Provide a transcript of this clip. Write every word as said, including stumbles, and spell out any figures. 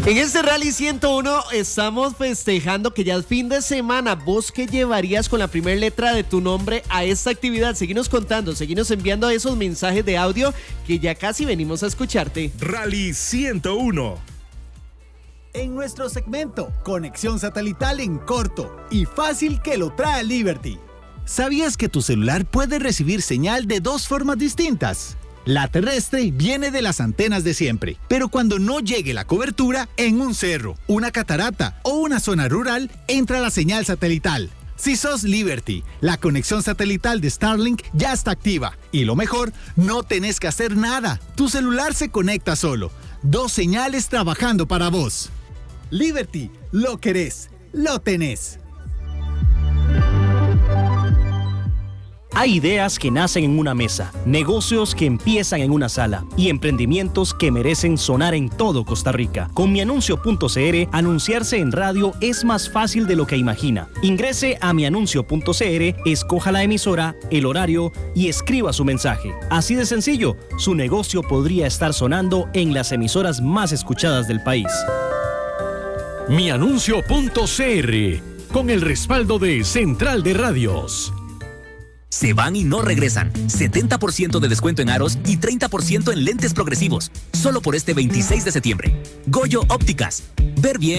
En este Rally ciento uno estamos festejando que ya es fin de semana. ¿Vos qué llevarías con la primera letra de tu nombre a esta actividad? Seguinos contando, seguinos enviando esos mensajes de audio que ya casi venimos a escucharte. Rally ciento uno. En nuestro segmento, conexión satelital en corto y fácil que lo trae Liberty. ¿Sabías que tu celular puede recibir señal de dos formas distintas? La terrestre viene de las antenas de siempre, pero cuando no llegue la cobertura, en un cerro, una catarata o una zona rural, entra la señal satelital. Si sos Liberty, la conexión satelital de Starlink ya está activa. Y lo mejor, no tenés que hacer nada. Tu celular se conecta solo. Dos señales trabajando para vos. Liberty, lo querés, lo tenés. Hay ideas que nacen en una mesa, negocios que empiezan en una sala y emprendimientos que merecen sonar en todo Costa Rica. Con mianuncio punto c r, anunciarse en radio es más fácil de lo que imagina. Ingrese a mianuncio punto c r, escoja la emisora, el horario y escriba su mensaje. Así de sencillo, su negocio podría estar sonando en las emisoras más escuchadas del país. mianuncio punto c r, con el respaldo de Central de Radios. Se van y no regresan. setenta por ciento de descuento en aros y treinta por ciento en lentes progresivos. Solo por este veintiséis de septiembre. Goyo Ópticas. Ver bien